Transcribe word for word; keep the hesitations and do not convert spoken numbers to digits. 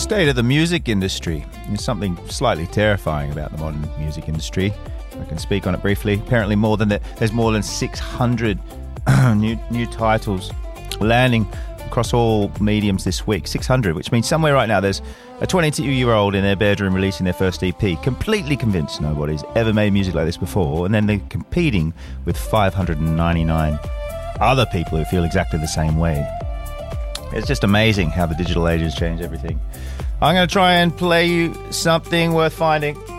state of the music industry. There's something slightly terrifying about the modern music industry. I can speak on it briefly. Apparently, more than that, there's more than six hundred new new titles landing across all mediums this week. six hundred, which means somewhere right now there's a twenty-two-year-old in their bedroom releasing their first E P, completely convinced nobody's ever made music like this before, and then they're competing with five hundred ninety-nine other people who feel exactly the same way. It's just amazing how the digital age has changed everything. I'm going to try and play you something worth finding.